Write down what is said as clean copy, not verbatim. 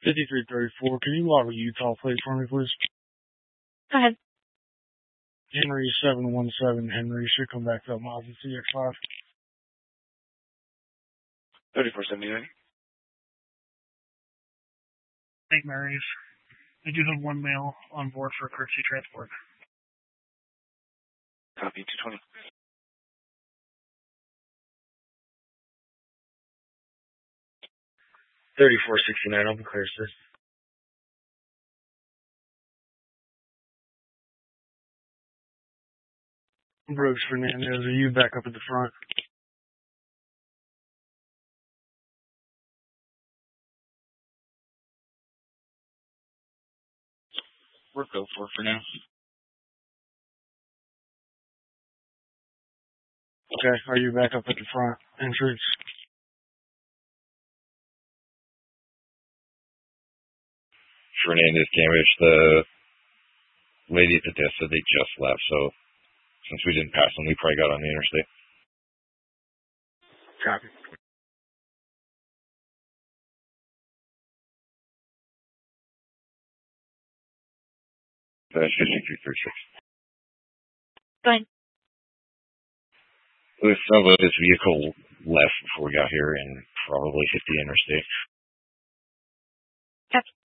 5334, can you log a Utah plate for me, please? Go ahead. Henry 717 Henry should come back up Mazda CX-5. 3479. St. Mary's. I do have one male on board for courtesy transport. Copy 220. $34.69, open clear, sir. Brooks Fernandez, are you back up at the front? We're go for now. Okay, are you back up at the front entrance? Fernandez Cambridge, the lady at the desk said they just left, so since we didn't pass them, we probably got on the interstate. Copy. That's 5336. Go ahead. Some of this vehicle left before we got here and probably hit the interstate. Copy.